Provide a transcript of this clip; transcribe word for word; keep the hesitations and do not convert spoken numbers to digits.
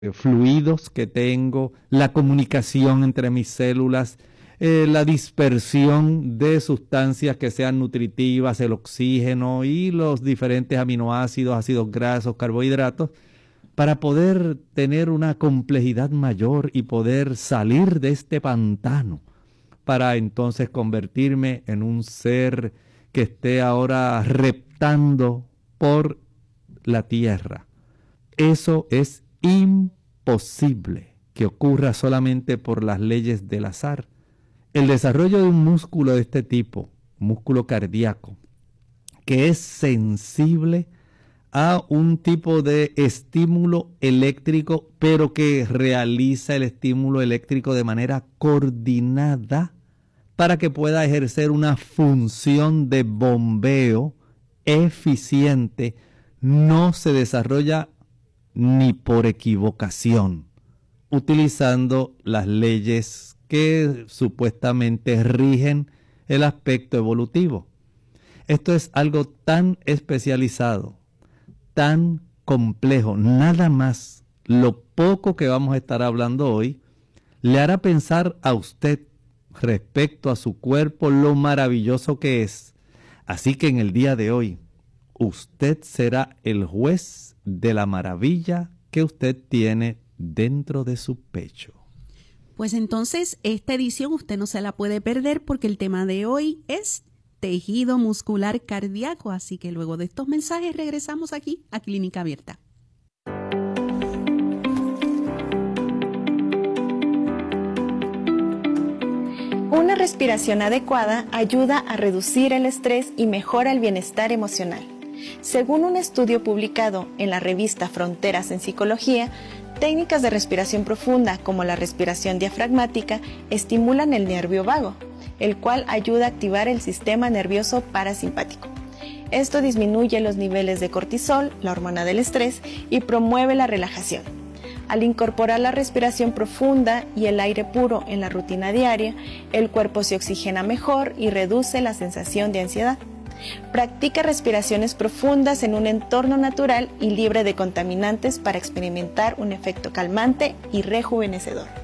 fluidos que tengo, la comunicación entre mis células, eh, la dispersión de sustancias que sean nutritivas, el oxígeno y los diferentes aminoácidos, ácidos grasos, carbohidratos, para poder tener una complejidad mayor y poder salir de este pantano, para entonces convertirme en un ser que esté ahora reptando por la tierra. Eso es imposible que ocurra solamente por las leyes del azar. El desarrollo de un músculo de este tipo, músculo cardíaco, que es sensible a un tipo de estímulo eléctrico, pero que realiza el estímulo eléctrico de manera coordinada para que pueda ejercer una función de bombeo eficiente, no se desarrolla ni por equivocación, utilizando las leyes que supuestamente rigen el aspecto evolutivo. Esto es algo tan especializado, tan complejo, nada más lo poco que vamos a estar hablando hoy le hará pensar a usted respecto a su cuerpo lo maravilloso que es. Así que en el día de hoy, usted será el juez de la maravilla que usted tiene dentro de su pecho. Pues entonces, esta edición usted no se la puede perder porque el tema de hoy es tejido muscular cardíaco. Así que luego de estos mensajes regresamos aquí a Clínica Abierta. Una respiración adecuada ayuda a reducir el estrés y mejora el bienestar emocional. Según un estudio publicado en la revista Fronteras en Psicología, técnicas de respiración profunda como la respiración diafragmática estimulan el nervio vago, el cual ayuda a activar el sistema nervioso parasimpático. Esto disminuye los niveles de cortisol, la hormona del estrés, y promueve la relajación. Al incorporar la respiración profunda y el aire puro en la rutina diaria, el cuerpo se oxigena mejor y reduce la sensación de ansiedad. Practica respiraciones profundas en un entorno natural y libre de contaminantes para experimentar un efecto calmante y rejuvenecedor.